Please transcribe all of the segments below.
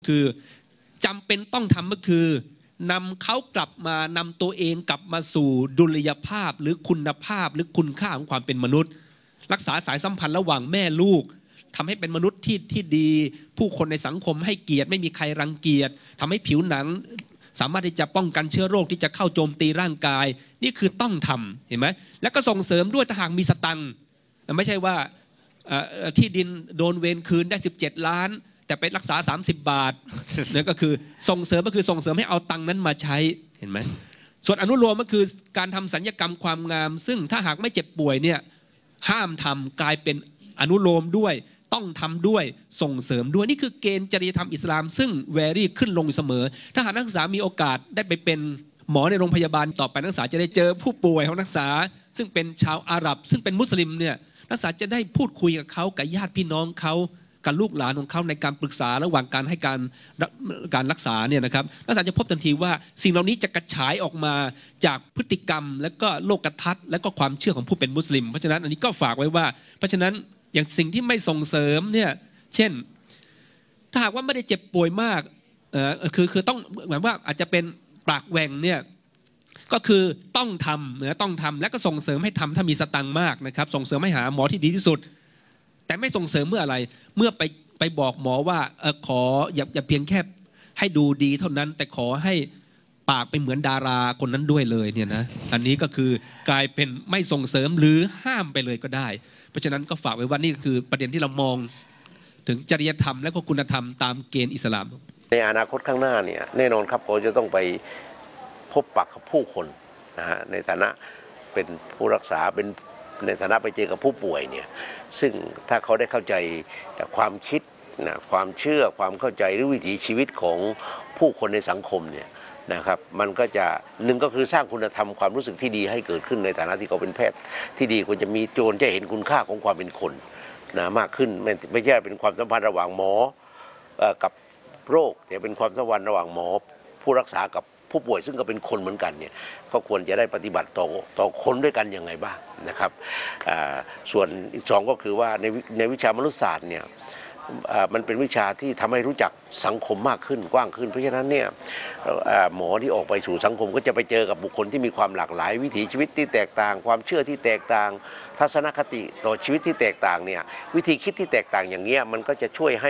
คือจำเป็นต้องทำก็คือนำเขากลับมานำตัวเองกลับมาสู่ดุลยภาพหรือคุณภาพหรือคุณค่าของความเป็นมนุษย์รักษาสายสัมพันธ์ระหว่างแม่ลูกทำให้เป็นมนุษย์ที่ดีผู้คนในสังคมให้เกียรติไม่มีใครรังเกียจทำให้ผิวหนังสามารถที่จะป้องกันเชื้อโรคที่จะเข้าโจมตีร่างกายนี่คือต้องทำเห็นไหมแล้วก็ส่งเสริมด้วยถ้าหากมีสตังค์ไม่ใช่ว่าที่ดินโดนเวรคืนได้17 ล้านแต่ไปรักษา30 บาทนั่นก็คือส่งเสริมให้เอาตังค์นั้นมาใช้เห็นไหมส่วนอนุโลมก็คือการทำศัลยกรรมความงามซึ่งถ้าหากไม่เจ็บป่วยเนี่ยห้ามทำกลายเป็นอนุโลมด้วยต้องทำด้วยส่งเสริมด้วยนี่คือเกณฑ์จริยธรรมอิสลามซึ่งแวรี่ขึ้นลงเสมอถ้าหากนักศึกษามีโอกาสได้ไปเป็นหมอในโรงพยาบาลต่อไปนักศึกษาจะได้เจอผู้ป่วยของนักศึกษาซึ่งเป็นชาวอาหรับซึ่งเป็นมุสลิมเนี่ยนักศึกษาจะได้พูดคุยกับเขากับญาติพี่น้องเขากับลูกหลานของเขาในการปรึกษาระหว่างการให้การรักษาเนี่ยนะครับนักศึกษาจะพบทันทีว่าสิ่งเหล่านี้จะกระฉายออกมาจากพฤติกรรมและก็โลกทัศน์และก็ความเชื่อของผู้เป็นมุสลิมเพราะฉะนั้นอันนี้ก็ฝากไว้ว่าเพราะฉะนั้นอย่างสิ่งที่ไม่ส่งเสริมเนี่ยเช่นถ้าหากว่าไม่ได้เจ็บป่วยมากคือต้องหมายว่าอาจจะเป็นปากแหว่งเนี่ยก็คือต้องทำและก็ส่งเสริมให้ทำถ้ามีสตังค์มากนะครับส่งเสริมให้หาหมอที่ดีที่สุดแต่ไม่ส่งเสริมเมื่ออะไรเมื่อไปบอกหมอว่าขออย่าเพียงแค่ให้ดูดีเท่านั้นแต่ขอให้ปากไปเหมือนดาราคนนั้นด้วยเลยเนี่ยนะอันนี้ก็คือกลายเป็นไม่ส่งเสริมหรือห้ามไปเลยก็ได้เพราะฉะนั้นก็ฝากไว้ว่านี่คือประเด็นที่เรามองถึงจริยธรรมและก็คุณธรรมตามเกณฑ์อิสลามในอนาคตข้างหน้าเนี่ยแน่นอนครับเขาจะต้องไปพบปะกับผู้คนนะฮะในฐานะเป็นผู้รักษาเป็นในฐานะไปเจอกับผู้ป่วยเนี่ยซึ่งถ้าเขาได้เข้าใจความคิดนะความเชื่อความเข้าใจหรือวิถีชีวิตของผู้คนในสังคมเนี่ยนะครับมันก็จะหนึ่งก็คือสร้างคุณธรรมความรู้สึกที่ดีให้เกิดขึ้นในฐานะที่เขาเป็นแพทย์ที่ดีควรจะมีโจรจะเห็นคุณค่าของความเป็นคนนะมากขึ้นไม่ใช่เป็นความสัมพันธ์ระหว่างหมอกับโรคแต่เป็นความสัมพันธ์ระหว่างหมอผู้รักษากับผู้ป่วยซึ่งก็เป็นคนเหมือนกันเนี่ยก็ควรจะได้ปฏิบัติต่อคนด้วยกันยังไงบ้างนะครับส่วนอีก2ก็คือว่าในวิชามนุษยศาสตร์เนี่ยมันเป็นวิชาที่ทำให้รู้จักสังคมมากขึ้นกว้างขึ้นเพราะฉะนั้นเนี่ยหมอที่ออกไปสู่สังคมก็จะไปเจอกับบุคคลที่มีความหลากหลายวิถีชีวิตที่แตกต่างความเชื่อที่แตกต่างทัศนคติต่อชีวิตที่แตกต่างเนี่ยวิธีคิดที่แตกต่างอย่างเงี้ยมันก็จะช่วย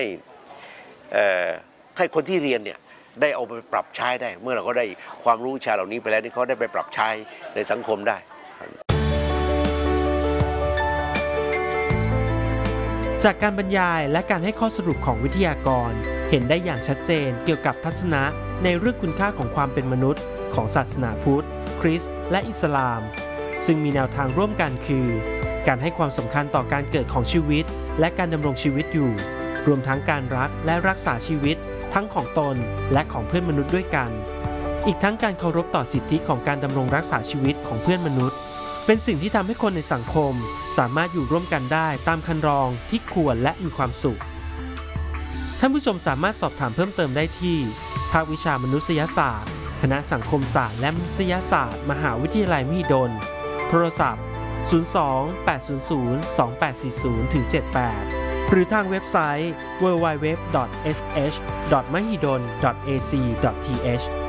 ให้คนที่เรียนเนี่ยได้เอาไปปรับใช้ได้เมื่อเราก็ได้ความรู้วิชาเหล่านี้ไปแล้วนี่เขาได้ไปปรับใช้ในสังคมได้จากการบรรยายและการให้ข้อสรุปของวิทยากรเห็นได้อย่างชัดเจนเกี่ยวกับทัศนะในเรื่องคุณค่าของความเป็นมนุษย์ของศาสนาพุทธคริสต์และอิสลามซึ่งมีแนวทางร่วมกันคือการให้ความสำคัญต่อการเกิดของชีวิตและการดำรงชีวิตอยู่รวมทั้งการรักและรักษาชีวิตทั้งของตนและของเพื่อนมนุษย์ด้วยกันอีกทั้งการเคารพต่อสิทธิของการดำรงรักษาชีวิตของเพื่อนมนุษย์เป็นสิ่งที่ทำให้คนในสังคมสามารถอยู่ร่วมกันได้ตามคันลองที่ควรและมีความสุขท่านผู้ชมสามารถสอบถามเพิ่มเติมได้ที่ภาควิชามนุษยศาสตร์คณะสังคมศาสตร์และมนุษยศาสตร์มหาวิทยาลัยมหิดลโทรศัพท์02-800-2840-78หรือทางเว็บไซต์ www.sh.mahidol.ac.th